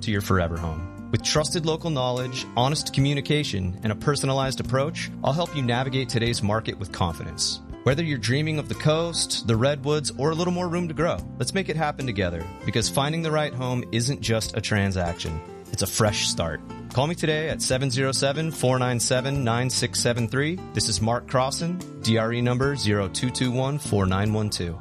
to your forever home. With trusted local knowledge, honest communication, and a personalized approach, I'll help you navigate today's market with confidence. Whether you're dreaming of the coast, the redwoods, or a little more room to grow, let's make it happen together, because finding the right home isn't just a transaction. It's a fresh start. Call me today at 707-497-9673. This is Mark Crossan, DRE number 0221-4912.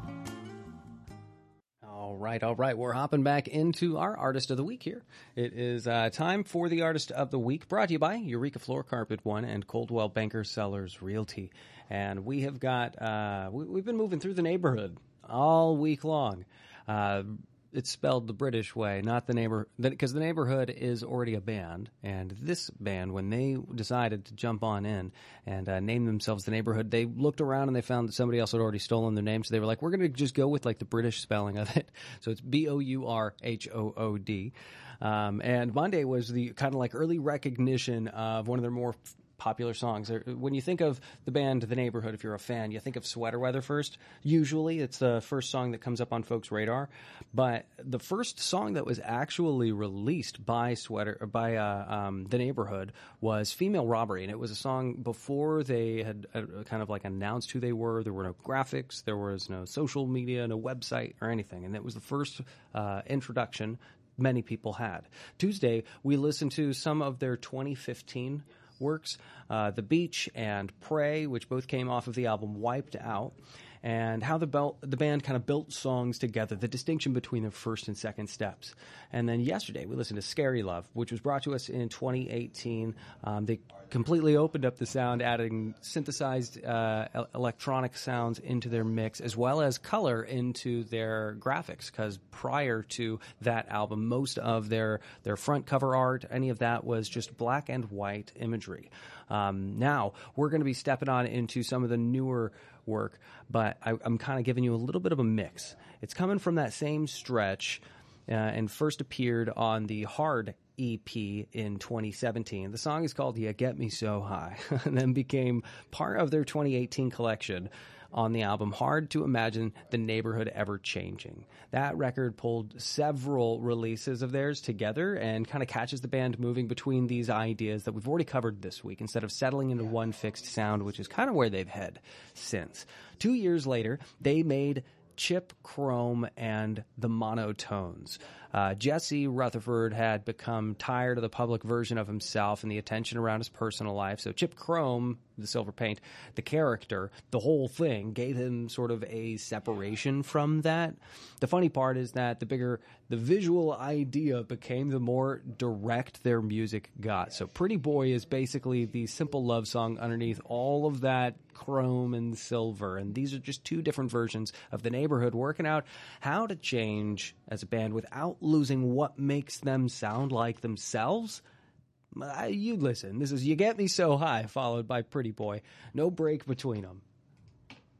All right. We're hopping back into our Artist of the Week here. It is time for the Artist of the Week, brought to you by Eureka Floor Carpet One and Coldwell Banker Sellers Realty. And we have got, we've been moving through the neighborhood all week long. It's spelled the British way, not the neighbor, because the neighborhood is already a band. And this band, when they decided to jump on in and name themselves the neighborhood, they looked around and they found that somebody else had already stolen their name. So they were like, we're going to just go with like the British spelling of it. So it's Bourhood. And Monday was the kind of like early recognition of one of their more popular songs. When you think of the band The Neighborhood, if you're a fan, you think of Sweater Weather first. Usually it's the first song that comes up on folks' radar. But the first song that was actually released by The Neighborhood was Female Robbery. And it was a song before they had kind of like announced who they were. There were no graphics. There was no social media, no website or anything. And it was the first introduction many people had. Tuesday, we listened to some of their 2015 works, The Beach and Pray, which both came off of the album Wiped Out, and how the band kind of built songs together, the distinction between their first and second steps. And then yesterday, we listened to Scary Love, which was brought to us in 2018. They completely opened up the sound, adding synthesized electronic sounds into their mix, as well as color into their graphics, because prior to that album, most of their front cover art, any of that was just black and white imagery. Now, we're going to be stepping on into some of the newer work, but I'm kind of giving you a little bit of a mix. It's coming from that same stretch and first appeared on the Hard EP in 2017. The song is called You Get Me So High, and then became part of their 2018 collection on the album Hard to Imagine the Neighborhood Ever Changing. That record pulled several releases of theirs together and kind of catches the band moving between these ideas that we've already covered this week, instead of settling into one fixed sound, which is kind of where they've head since. 2 years later, they made Chip Chrome and the Monotones. Jesse Rutherford had become tired of the public version of himself and the attention around his personal life. So Chip Chrome, the Silver Paint, the character, the whole thing gave him sort of a separation from that. The funny part is that the bigger the visual idea became, the more direct their music got. So Pretty Boy is basically the simple love song underneath all of that chrome and silver. And these are just two different versions of The Neighborhood working out how to change as a band without losing what makes them sound like themselves. You listen. This is You Get Me So High, followed by Pretty Boy. No break between them.